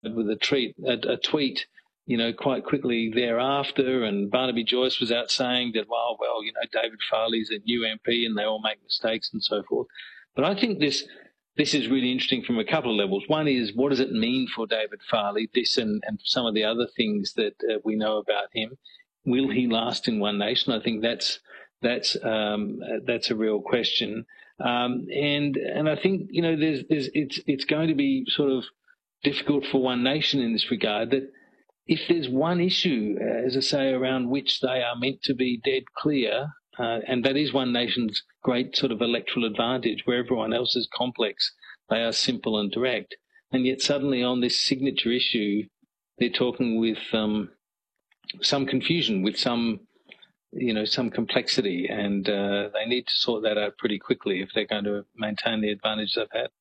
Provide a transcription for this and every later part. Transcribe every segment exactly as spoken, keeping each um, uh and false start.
with a, treat, a, a tweet, you know, quite quickly thereafter, and Barnaby Joyce was out saying that, well, well, you know, David Farley's a new M P and they all make mistakes and so forth. But I think this this is really interesting from a couple of levels. One is, what does it mean for David Farley, this and, and some of the other things that uh, we know about him? Will he last in One Nation? I think that's that's um, that's a real question. Um, and and I think, you know, there's there's it's it's going to be sort of difficult for One Nation in this regard, that if there's one issue, uh, as I say, around which they are meant to be dead clear, uh, and that is One Nation's great sort of electoral advantage, where everyone else is complex, they are simple and direct. And yet suddenly on this signature issue, they're talking with um, some confusion, with some, you know, some complexity, and uh, they need to sort that out pretty quickly if they're going to maintain the advantage they've had.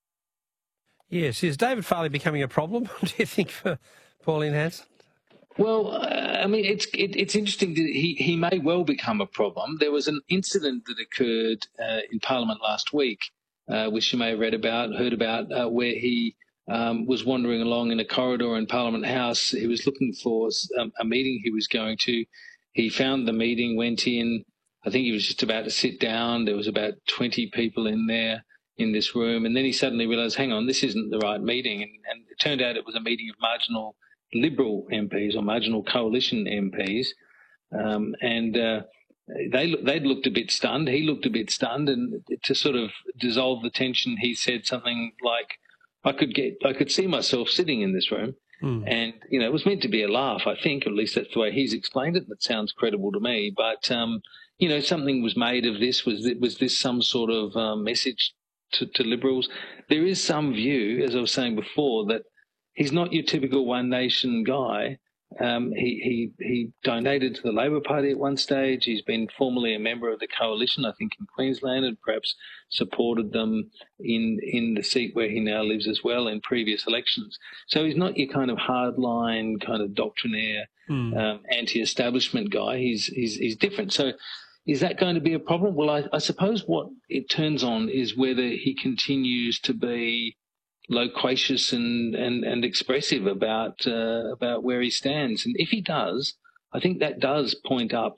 Yes, is David Farley becoming a problem, do you think, for Pauline Hanson? Well, uh, I mean, it's it, it's interesting that he, he may well become a problem. There was an incident that occurred uh, in Parliament last week, uh, which you may have read about, heard about, uh, where he um, was wandering along in a corridor in Parliament House. He was looking for um, a meeting he was going to. He found the meeting, went in. I think he was just about to sit down. There was about twenty people in there in this room. And then he suddenly realised, hang on, this isn't the right meeting. And, and it turned out it was a meeting of marginal Liberal M Ps or marginal coalition M Ps. Um, and uh, they, they'd looked a bit stunned. He looked a bit stunned. And to sort of dissolve the tension, he said something like, I could get, I could see myself sitting in this room. Mm. And, you know, it was meant to be a laugh, I think, at least that's the way he's explained it. And it sounds credible to me. But, um, you know, something was made of this. Was, was this some sort of um, message to, to Liberals? There is some view, as I was saying before, that he's not your typical One Nation guy. Um, he, he he donated to the Labor Party at one stage. He's been formerly a member of the coalition, I think, in Queensland, and perhaps supported them in in the seat where he now lives as well in previous elections. So he's not your kind of hardline, kind of doctrinaire, mm. um, anti-establishment guy. He's he's he's different. So is that going to be a problem? Well, I, I suppose what it turns on is whether he continues to be loquacious and, and, and expressive about uh, about where he stands. And if he does, I think that does point up,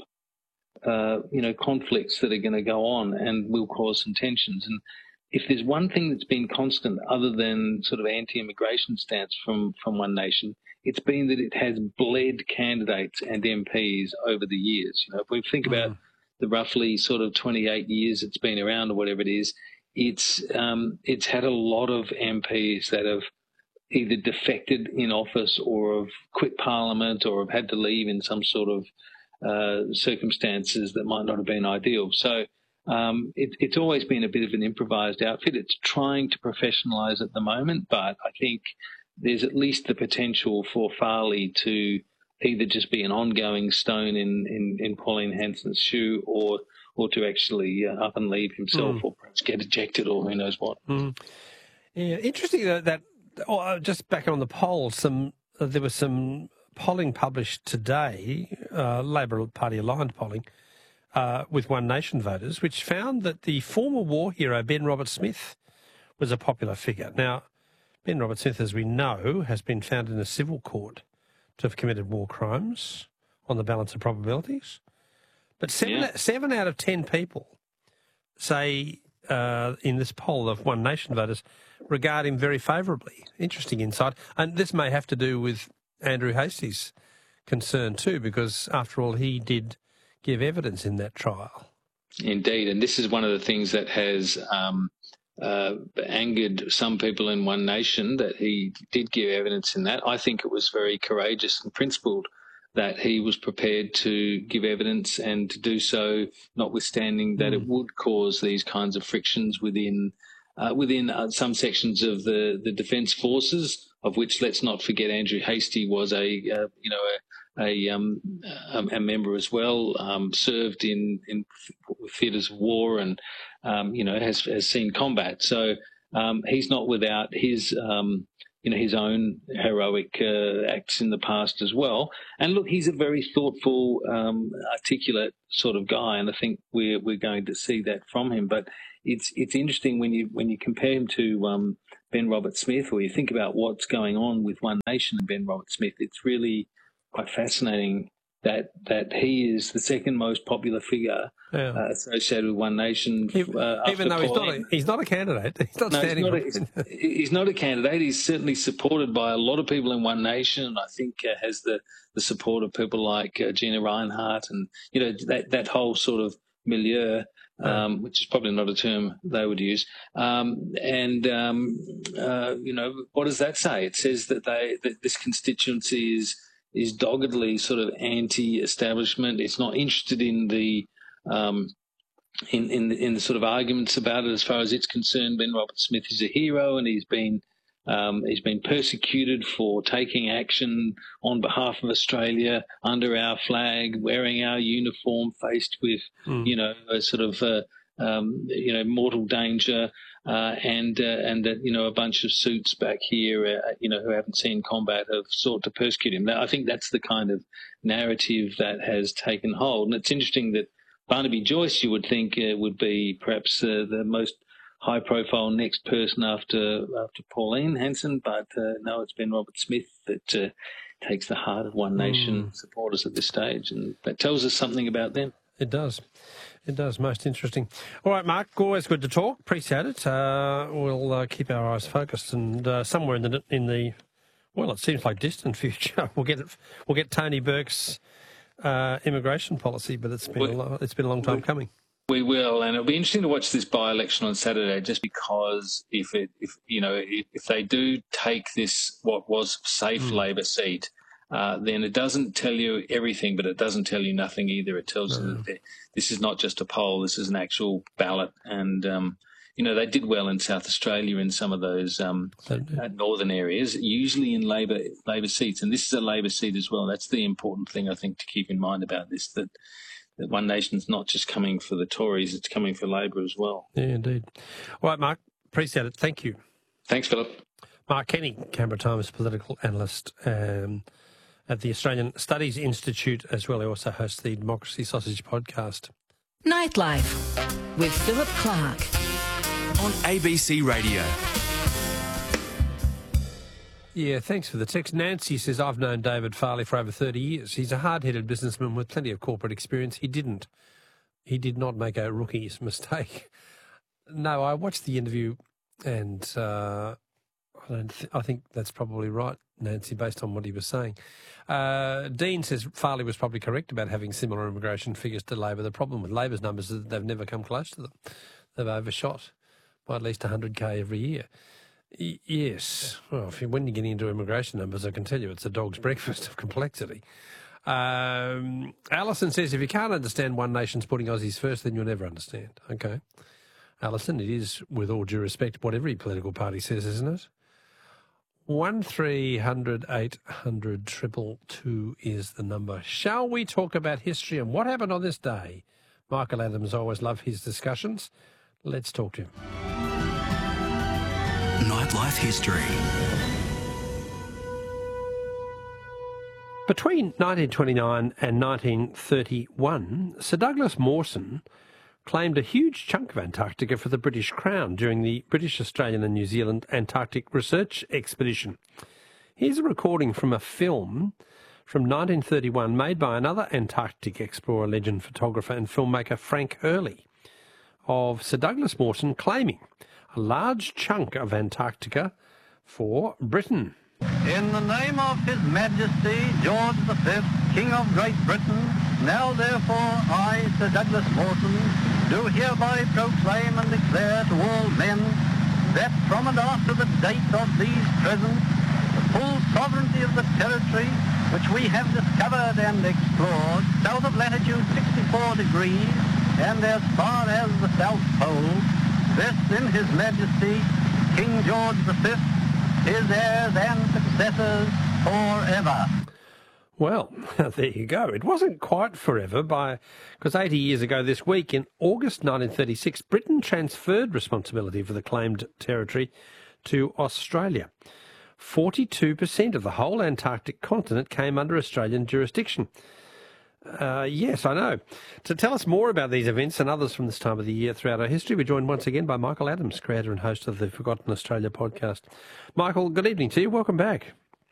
uh, you know, conflicts that are going to go on and will cause some tensions. And if there's one thing that's been constant other than sort of anti-immigration stance from, from One Nation, it's been that it has bled candidates and M Ps over the years. You know, if we think about mm. the roughly sort of twenty-eight years it's been around or whatever it is, It's um, it's had a lot of M Ps that have either defected in office or have quit Parliament or have had to leave in some sort of uh, circumstances that might not have been ideal. So um, it, it's always been a bit of an improvised outfit. It's trying to professionalise at the moment, but I think there's at least the potential for Farley to either just be an ongoing stone in, in, in Pauline Hanson's shoe or or to actually uh, up and leave himself mm. or perhaps get ejected or who knows what. Mm. Yeah, interesting that, that oh, just back on the polls, some, uh, there was some polling published today, uh, Labor Party aligned polling, uh, with One Nation voters, which found that the former war hero Ben Roberts-Smith was a popular figure. Now, Ben Roberts-Smith, as we know, has been found in a civil court to have committed war crimes on the balance of probabilities. But seven, yeah. seven out of ten people say uh, in this poll of One Nation voters regard him very favourably. Interesting insight. And this may have to do with Andrew Hastie's concern too, because after all, he did give evidence in that trial. Indeed. And this is one of the things that has um, uh, angered some people in One Nation, that he did give evidence in that. I think it was very courageous and principled that he was prepared to give evidence and to do so, notwithstanding that mm. it would cause these kinds of frictions within uh, within uh, some sections of the, the Defence Forces, of which, let's not forget, Andrew Hastie was a uh, you know a a, um, a, a member as well, um, served in in theatres of war, and um, you know has has seen combat. So um, he's not without his. Um, you know, his own heroic uh, acts in the past as well. And look, he's a very thoughtful, um, articulate sort of guy, and I think we're we're going to see that from him. But it's it's interesting when you when you compare him to um, Ben Roberts-Smith, or you think about what's going on with One Nation and Ben Roberts-Smith, it's really quite fascinating that that he is the second most popular figure yeah. uh, associated with One Nation. Uh, Even though he's not, a, he's not a candidate. He's not no, standing he's not, a, he's, he's not a candidate. He's certainly supported by a lot of people in One Nation, and I think uh, has the, the support of people like uh, Gina Rinehart and, you know, that, that whole sort of milieu. Um, which is probably not a term they would use. Um, and, um, uh, you know, what does that say? It says that they that this constituency is is doggedly sort of anti-establishment. It's not interested in the um, in in the, in the sort of arguments about it. As far as it's concerned, Ben Roberts-Smith is a hero, and he's been Um, he's been persecuted for taking action on behalf of Australia under our flag, wearing our uniform, faced with, mm. you know, a sort of, uh, um, you know, mortal danger, uh, and uh, and that, you know, a bunch of suits back here, uh, you know, who haven't seen combat have sought to persecute him. Now, I think that's the kind of narrative that has taken hold. And it's interesting that Barnaby Joyce, you would think, uh, would be perhaps uh, the most high-profile next person after after Pauline Hanson, but uh, no, it's Ben Roberts-Smith that uh, takes the heart of One Nation mm. supporters at this stage, and that tells us something about them. It does. It does. Most interesting. All right, Mark, always good to talk. Appreciate it. Uh, we'll uh, keep our eyes focused, and uh, somewhere in the in the well, it seems like distant future, we'll get it, we'll get Tony Burke's uh, immigration policy, but it's been we, a long, it's been a long time we, coming. We will, and it'll be interesting to watch this by-election on Saturday, just because if it, if you know, if, if they do take this what was safe mm. Labor seat, uh, then it doesn't tell you everything, but it doesn't tell you nothing either. It tells no. you that this is not just a poll; this is an actual ballot, and um, you know they did well in South Australia in some of those um, northern areas, usually in Labor Labor seats, and this is a Labor seat as well. That's the important thing I think to keep in mind about this. That. That One Nation's not just coming for the Tories, it's coming for Labor as well. Yeah, indeed. All right, Mark, appreciate it. Thank you. Thanks, Philip. Mark Kenny, Canberra Times political analyst um, at the Australian Studies Institute as well. He also hosts the Democracy Sausage podcast. Nightlife with Philip Clark on A B C Radio. Yeah, thanks for the text. Nancy says, I've known David Farley for over thirty years. He's a hard-headed businessman with plenty of corporate experience. He didn't. He did not make a rookie's mistake. No, I watched the interview and uh, I, don't th- I think that's probably right, Nancy, based on what he was saying. Uh, Dean says Farley was probably correct about having similar immigration figures to Labor. The problem with Labor's numbers is that they've never come close to them. They've overshot by at least one hundred K every year. Y- yes. Well, if you, when you're getting into immigration numbers, I can tell you it's a dog's breakfast of complexity. Um, Alison says, if you can't understand One Nation's putting Aussies first, then you'll never understand. Okay. Alison, it is, with all due respect, what every political party says, isn't it? One three hundred eight hundred triple two is the number. Shall we talk about history and what happened on this day? Michael Adams always loved his discussions. Let's talk to him. Nightlife history. Between nineteen twenty-nine and nineteen thirty-one, Sir Douglas Mawson claimed a huge chunk of Antarctica for the British Crown during the British, Australian and New Zealand Antarctic Research Expedition. Here's a recording from a film from nineteen thirty-one made by another Antarctic explorer, legend, photographer and filmmaker, Frank Hurley, of Sir Douglas Mawson claiming a large chunk of Antarctica for Britain. In the name of His Majesty George the Fifth, King of Great Britain, now therefore I, Sir Douglas Mawson, do hereby proclaim and declare to all men that from and after the date of these present, the full sovereignty of the territory which we have discovered and explored south of latitude sixty-four degrees and as far as the South Pole, vests in His Majesty King George the Fifth, his heirs and successors forever. Well, there you go. It wasn't quite forever, by because eighty years ago this week, in August nineteen thirty-six, Britain transferred responsibility for the claimed territory to Australia. forty-two percent of the whole Antarctic continent came under Australian jurisdiction. Uh, yes, I know. To tell us more about these events and others from this time of the year throughout our history, we're joined once again by Michael Adams, creator and host of the Forgotten Australia podcast. Michael, good evening to you. Welcome back.